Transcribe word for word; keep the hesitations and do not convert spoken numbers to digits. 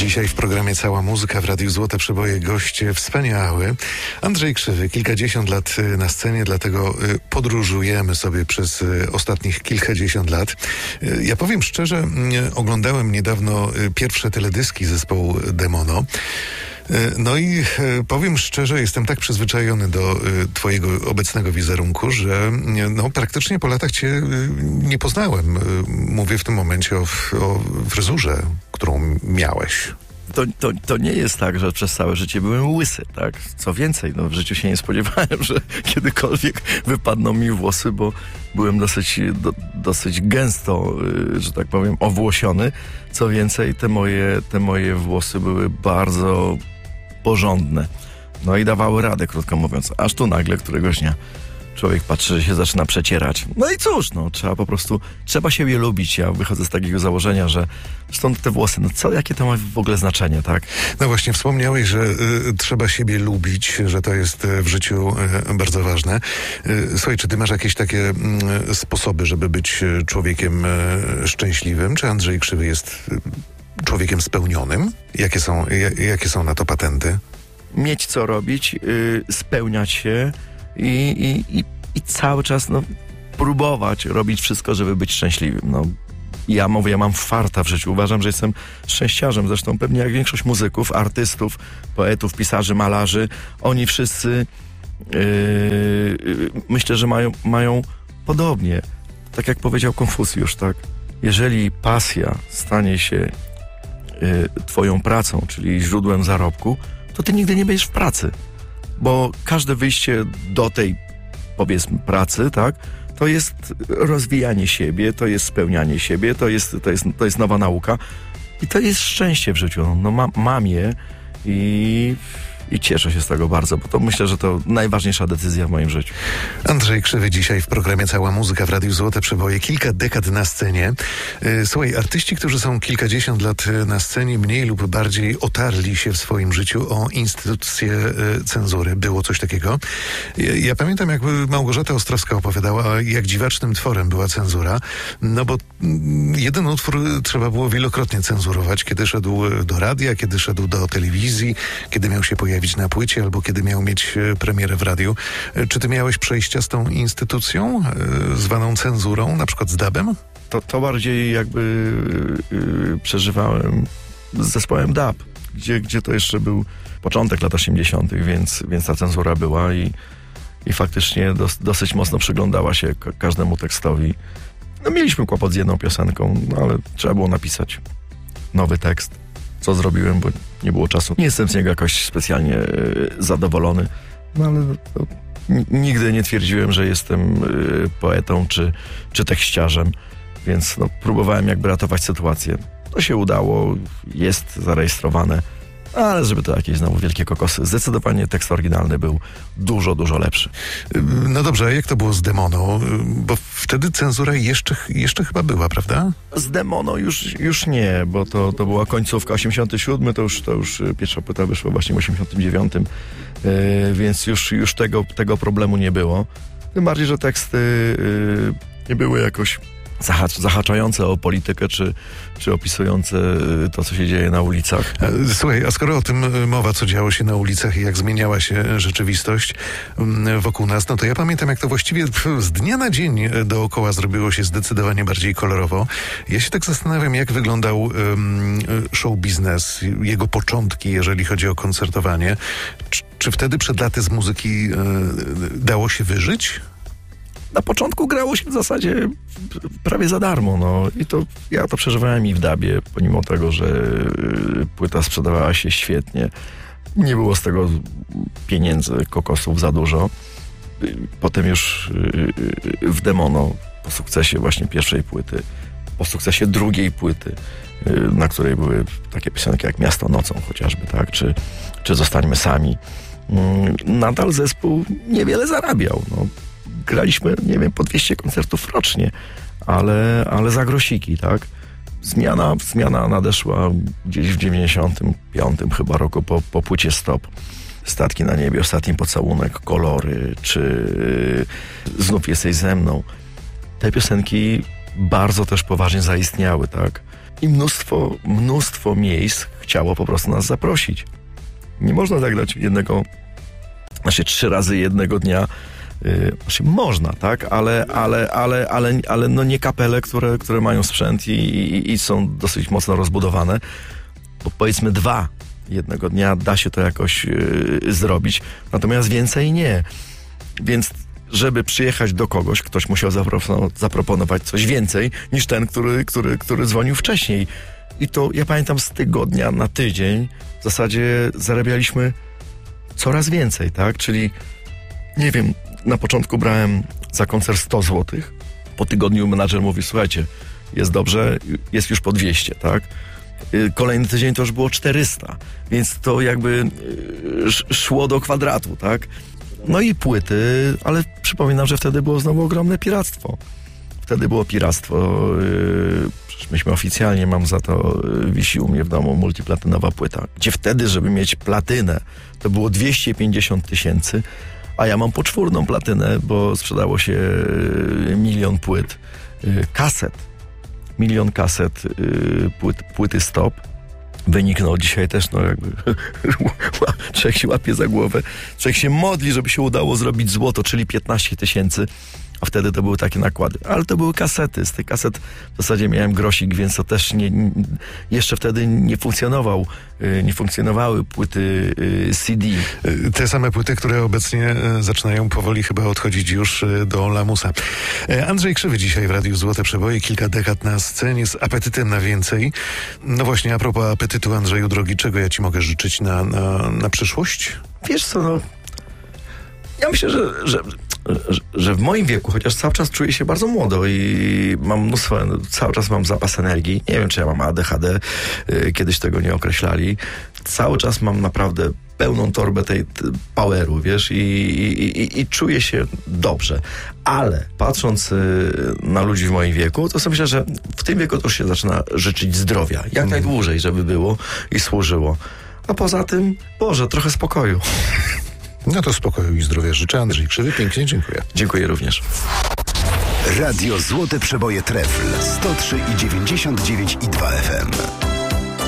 Dzisiaj w programie Cała Muzyka w Radiu Złote Przeboje goście wspaniały. Andrzej Krzywy, kilkadziesiąt lat na scenie, dlatego podróżujemy sobie przez ostatnich kilkadziesiąt lat. Ja powiem szczerze, oglądałem niedawno pierwsze teledyski zespołu Demono. No i powiem szczerze, jestem tak przyzwyczajony do twojego obecnego wizerunku, że no, praktycznie po latach cię nie poznałem. Mówię w tym momencie o, o fryzurze, którą miałeś. To, to, to nie jest tak, że przez całe życie byłem łysy, tak? Co więcej, no w życiu się nie spodziewałem, że kiedykolwiek wypadną mi włosy, bo byłem dosyć, do, dosyć gęsto, że tak powiem, owłosiony. Co więcej, te moje, te moje włosy były bardzo porządne. No i dawały radę, krótko mówiąc. Aż tu nagle któregoś dnia człowiek patrzy, że się zaczyna przecierać. No i cóż, no trzeba po prostu, trzeba siebie lubić. Ja wychodzę z takiego założenia, że stąd te włosy, no co, jakie to ma w ogóle znaczenie, tak? No właśnie, wspomniałeś, że y, trzeba siebie lubić, że to jest y, w życiu y, bardzo ważne. Y, słuchaj, czy ty masz jakieś takie y, sposoby, żeby być y, człowiekiem y, szczęśliwym? Czy Andrzej Krzywy jest y, człowiekiem spełnionym? Jakie są, y, jakie są na to patenty? Mieć co robić, y, spełniać się i, i, i, i cały czas no, próbować robić wszystko, żeby być szczęśliwym. No, ja mówię, ja mam farta w życiu. Uważam, że jestem szczęściarzem. Zresztą pewnie jak większość muzyków, artystów, poetów, pisarzy, malarzy, oni wszyscy yy, yy, myślę, że mają, mają podobnie. Tak jak powiedział Konfucjusz, tak? Jeżeli pasja stanie się yy, twoją pracą, czyli źródłem zarobku, to ty nigdy nie będziesz w pracy. Bo każde wyjście do tej, powiedzmy, pracy, tak, to jest rozwijanie siebie, to jest spełnianie siebie, to jest, to jest, to jest nowa nauka i to jest szczęście w życiu. No ma, mam je i, i cieszę się z tego bardzo, bo to myślę, że to najważniejsza decyzja w moim życiu. Andrzej Krzywy dzisiaj w programie Cała Muzyka w Radiu Złote Przeboje. Kilka dekad na scenie. Słuchaj, artyści, którzy są kilkadziesiąt lat na scenie, mniej lub bardziej otarli się w swoim życiu o instytucję cenzury. Było coś takiego. Ja, ja pamiętam, jak Małgorzata Ostrowska opowiadała, jak dziwacznym tworem była cenzura. No bo jeden utwór trzeba było wielokrotnie cenzurować, kiedy szedł do radia, kiedy szedł do telewizji, kiedy miał się pojawić na płycie, albo kiedy miał mieć premierę w radiu. Czy ty miałeś przejścia z tą instytucją, yy, zwaną cenzurą, na przykład z dabem? To, to bardziej jakby yy, przeżywałem z zespołem D A B, gdzie, gdzie to jeszcze był początek lat osiemdziesiątych, więc, więc ta cenzura była i, i faktycznie dos, dosyć mocno przyglądała się ka- każdemu tekstowi. No mieliśmy kłopot z jedną piosenką, no ale trzeba było napisać nowy tekst. Co zrobiłem, bo nie było czasu. Nie jestem z niego jakoś specjalnie y, zadowolony, no ale to, n- nigdy nie twierdziłem, że jestem y, poetą czy, czy tekściarzem, więc no, próbowałem jakby ratować sytuację. To się udało, jest zarejestrowane, ale żeby to jakieś znowu wielkie kokosy. Zdecydowanie tekst oryginalny był dużo, dużo lepszy. No dobrze, a jak to było z Demono? Bo wtedy cenzura jeszcze, jeszcze chyba była, prawda? Z Demono już, już nie, bo to, to była końcówka osiemdziesiąty siódmy, to już, to już pierwsza płyta wyszła właśnie w osiemdziesiątym dziewiątym, yy, więc już, już tego, tego problemu nie było. Tym bardziej, że teksty yy, nie były jakoś Zahacz, zahaczające o politykę, czy, czy opisujące to, co się dzieje na ulicach. Słuchaj, a skoro o tym mowa, co działo się na ulicach i jak zmieniała się rzeczywistość wokół nas, no to ja pamiętam, jak to właściwie z dnia na dzień dookoła zrobiło się zdecydowanie bardziej kolorowo. Ja się tak zastanawiam, jak wyglądał um, show biznes, jego początki, jeżeli chodzi o koncertowanie. Czy, czy wtedy przed laty z muzyki y, dało się wyżyć? Na początku grało się w zasadzie prawie za darmo, no i to ja to przeżywałem i w dabie, pomimo tego, że płyta sprzedawała się świetnie. Nie było z tego pieniędzy, kokosów za dużo. Potem już w Demono, po sukcesie właśnie pierwszej płyty, po sukcesie drugiej płyty, na której były takie piosenki jak Miasto nocą chociażby, tak, czy, czy Zostańmy sami, nadal zespół niewiele zarabiał, no. Graliśmy, nie wiem, po dwieście koncertów rocznie, ale, ale za grosiki, tak? Zmiana, zmiana nadeszła gdzieś w dziewięćdziesiątym piątym chyba roku po, po płycie Stop. Statki na niebie, Ostatni pocałunek, Kolory, czy Znów jesteś ze mną. Te piosenki bardzo też poważnie zaistniały, tak? i mnóstwo, mnóstwo miejsc chciało po prostu nas zaprosić. Nie można zagrać jednego, znaczy trzy razy jednego dnia. Yy, znaczy można, tak? Ale, ale, ale, ale, ale no nie kapele, które, które mają sprzęt i, i, i są dosyć mocno rozbudowane. Bo powiedzmy dwa jednego dnia da się to jakoś yy, zrobić. Natomiast więcej nie. Więc żeby przyjechać do kogoś, ktoś musiał zapro- zaproponować coś więcej niż ten, który, który, który dzwonił wcześniej. I to ja pamiętam z tygodnia na tydzień w zasadzie zarabialiśmy coraz więcej, tak? Czyli nie wiem, na początku brałem za koncert sto złotych. Po tygodniu menadżer mówi, słuchajcie, jest dobrze, jest już po dwieście, tak? Kolejny tydzień to już było czterysta, więc to jakby szło do kwadratu, tak? No i płyty, ale przypominam, że wtedy było znowu ogromne piractwo. Wtedy było piractwo. Przecież myśmy oficjalnie, mam za to, wisi u mnie w domu multiplatynowa płyta, gdzie wtedy, żeby mieć platynę, to było dwieście pięćdziesiąt tysięcy, a ja mam poczwórną platynę, bo sprzedało się milion płyt, kaset. Milion kaset, płyt, płyty stop. Wynik, no dzisiaj też, no jakby człowiek się łapie za głowę. Człowiek się modli, żeby się udało zrobić złoto, czyli piętnaście tysięcy, a wtedy to były takie nakłady. Ale to były kasety. Z tych kaset w zasadzie miałem grosik, więc to też nie, nie, jeszcze wtedy nie funkcjonował, nie funkcjonowały płyty C D. Te same płyty, które obecnie zaczynają powoli chyba odchodzić już do lamusa. Andrzej Krzywy dzisiaj w Radiu Złote Przeboje. Kilka dekad na scenie z apetytem na więcej. No właśnie, a propos apetytu, Andrzeju drogi, czego ja ci mogę życzyć na, na, na przyszłość? Wiesz co, no ja myślę, że, że Że, że w moim wieku, chociaż cały czas czuję się bardzo młodo i mam mnóstwo, cały czas mam zapas energii. Nie wiem, czy ja mam A D H D, kiedyś tego nie określali. Cały czas mam naprawdę pełną torbę tej poweru, wiesz, i, i, i, i czuję się dobrze. Ale patrząc na ludzi w moim wieku, to sobie myślę, że w tym wieku to już się zaczyna życzyć zdrowia. Jak mm. najdłużej, żeby było i służyło. A poza tym, Boże, trochę spokoju. No to spokoju i zdrowia życzę. Andrzej Krzywy, pięknie dziękuję. Dziękuję również. Radio Złote Przeboje Trefl sto trzy i dziewięćdziesiąt dziewięć i dwa F M.